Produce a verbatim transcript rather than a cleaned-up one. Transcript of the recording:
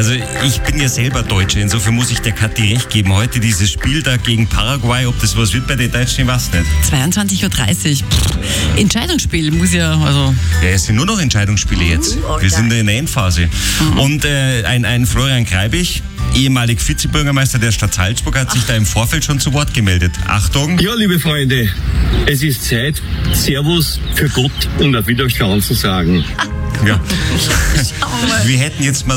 Also ich bin ja selber Deutscher, insofern muss ich der Kathi recht geben. Heute dieses Spiel da gegen Paraguay, ob das was wird bei den Deutschen, ich weiß nicht. zweiundzwanzig Uhr dreißig. Pff, Entscheidungsspiel muss ja, also... Ja, es sind nur noch Entscheidungsspiele jetzt. Wir sind in der Endphase. Mhm. Und äh, ein, ein Florian Kreibich, ehemalig Vizebürgermeister der Stadt Salzburg, hat sich da im Vorfeld schon zu Wort gemeldet. Achtung! Ja, liebe Freunde, es ist Zeit, Servus für Gott und auf Wiederschauen zu sagen. Ja. Wir hätten jetzt mal